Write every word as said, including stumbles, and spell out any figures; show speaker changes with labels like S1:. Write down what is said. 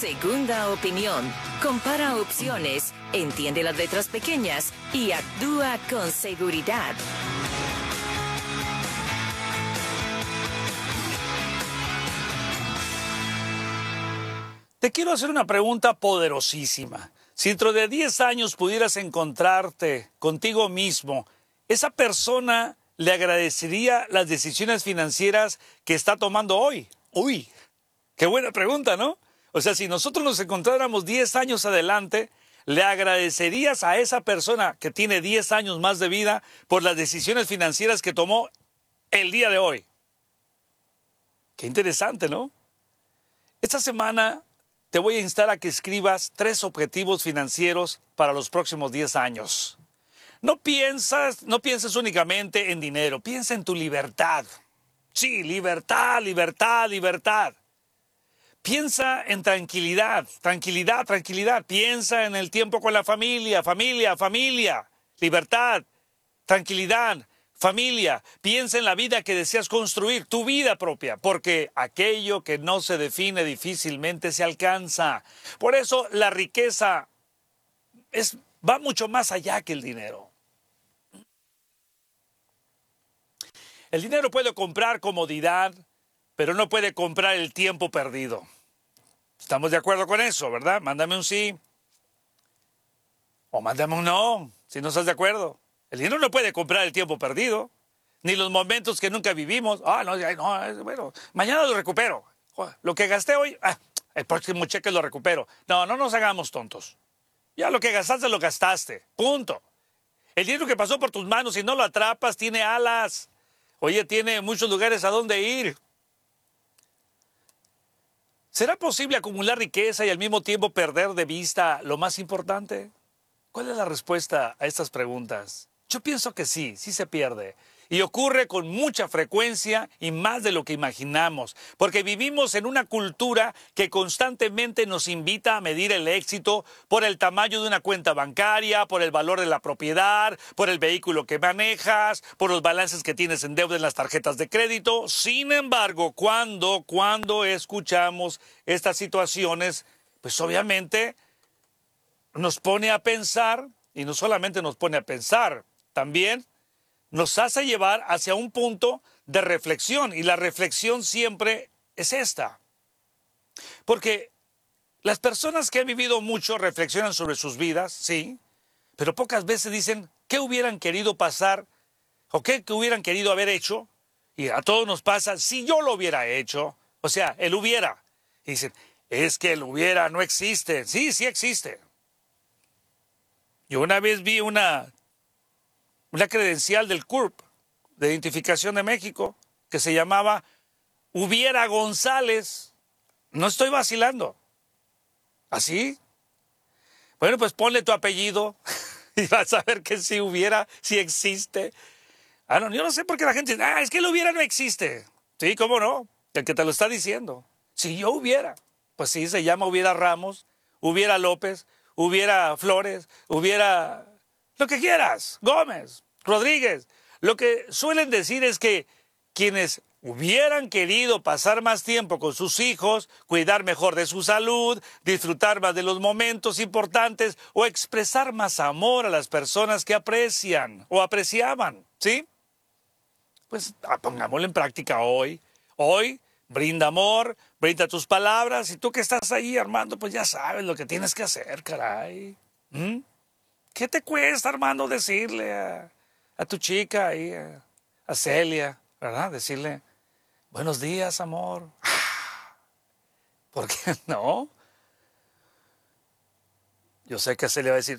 S1: Segunda opinión. Compara opciones, entiende las letras pequeñas y actúa con seguridad.
S2: Te quiero hacer una pregunta poderosísima. Si dentro de diez años pudieras encontrarte contigo mismo, ¿esa persona le agradecería las decisiones financieras que está tomando hoy? Uy, qué buena pregunta, ¿no? O sea, si nosotros nos encontráramos diez años adelante, ¿le agradecerías a esa persona que tiene diez años más de vida por las decisiones financieras que tomó el día de hoy? Qué interesante, ¿no? Esta semana te voy a instar a que escribas tres objetivos financieros para los próximos diez años. No piensas, no pienses únicamente en dinero, piensa en tu libertad. Sí, libertad, libertad, libertad. Piensa en tranquilidad, tranquilidad, tranquilidad. Piensa en el tiempo con la familia, familia, familia. Libertad, tranquilidad, familia. Piensa en la vida que deseas construir, tu vida propia, porque aquello que no se define difícilmente se alcanza. Por eso la riqueza es, va mucho más allá que el dinero. El dinero puede comprar comodidad, pero no puede comprar el tiempo perdido. ¿Estamos de acuerdo con eso, verdad? Mándame un sí. O mándame un no, si no estás de acuerdo. El dinero no puede comprar el tiempo perdido, ni los momentos que nunca vivimos. Ah, no, no, bueno, mañana lo recupero. Lo que gasté hoy, ah, el próximo cheque lo recupero. No, no nos hagamos tontos. Ya lo que gastaste, lo gastaste. Punto. El dinero que pasó por tus manos, si no lo atrapas, tiene alas. Oye, tiene muchos lugares a donde ir. ¿Será posible acumular riqueza y al mismo tiempo perder de vista lo más importante? ¿Cuál es la respuesta a estas preguntas? Yo pienso que sí, sí se pierde. Y ocurre con mucha frecuencia y más de lo que imaginamos, porque vivimos en una cultura que constantemente nos invita a medir el éxito por el tamaño de una cuenta bancaria, por el valor de la propiedad, por el vehículo que manejas, por los balances que tienes en deuda en las tarjetas de crédito. Sin embargo, cuando, cuando escuchamos estas situaciones, pues obviamente nos pone a pensar, y no solamente nos pone a pensar, también nos hace llevar hacia un punto de reflexión, y la reflexión siempre es esta. Porque las personas que han vivido mucho reflexionan sobre sus vidas, sí, pero pocas veces dicen qué hubieran querido pasar o qué, qué hubieran querido haber hecho, y a todos nos pasa si yo lo hubiera hecho, o sea, el hubiera. Y dicen, es que el hubiera no existe. Sí, sí existe. Yo una vez vi una... una credencial del C U R P, de Identificación de México, que se llamaba Hubiera González. No estoy vacilando. ¿Así? Bueno, pues ponle tu apellido y vas a ver que si hubiera, si existe. Ah, no, yo no sé por qué la gente dice, ah, es que el hubiera no existe. Sí, ¿cómo no? El que te lo está diciendo. Si yo hubiera, pues sí, se llama Hubiera Ramos, Hubiera López, Hubiera Flores, hubiera... lo que quieras, Gómez, Rodríguez. Lo que suelen decir es que quienes hubieran querido pasar más tiempo con sus hijos, cuidar mejor de su salud, disfrutar más de los momentos importantes o expresar más amor a las personas que aprecian o apreciaban, ¿sí? Pues pongámoslo en práctica hoy. Hoy brinda amor, brinda tus palabras, y tú que estás ahí, Armando, pues ya sabes lo que tienes que hacer, caray. ¿Mm? ¿Qué te cuesta, Armando, decirle a, a tu chica ahí, a, a Celia, ¿verdad? Decirle, buenos días, amor. ¿Por qué no? Yo sé que Celia va a decir,